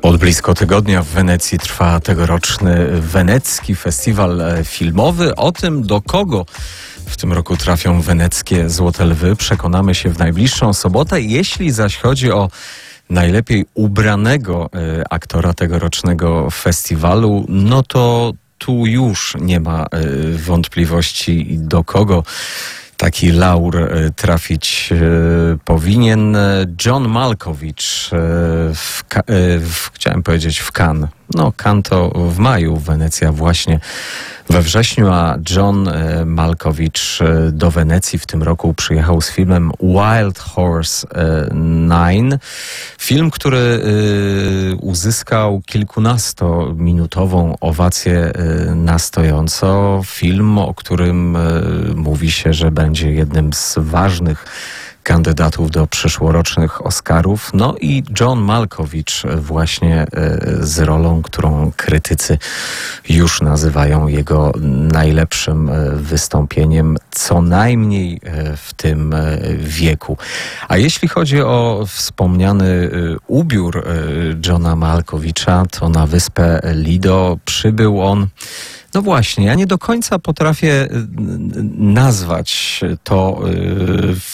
Od blisko tygodnia w Wenecji trwa tegoroczny wenecki festiwal filmowy. O tym, do kogo w tym roku trafią weneckie Złote Lwy, przekonamy się w najbliższą sobotę. Jeśli zaś chodzi o najlepiej ubranego aktora tegorocznego festiwalu, no to tu już nie ma wątpliwości, do kogo taki laur trafić powinien. John Malkovich chciałem powiedzieć w Cannes. No, Cannes to w maju, Wenecja właśnie we wrześniu, a John Malkovich do Wenecji w tym roku przyjechał z filmem Wild Horse 9. Film, który uzyskał kilkunastominutową owację na stojąco. Film, o którym mówi się, że będzie jednym z ważnych kandydatów do przyszłorocznych Oscarów. No i John Malkovich właśnie z rolą, którą krytycy już nazywają jego najlepszym wystąpieniem, co najmniej w tym wieku. A jeśli chodzi o wspomniany ubiór Johna Malkovicha, to na wyspę Lido przybył on. No właśnie, ja nie do końca potrafię nazwać to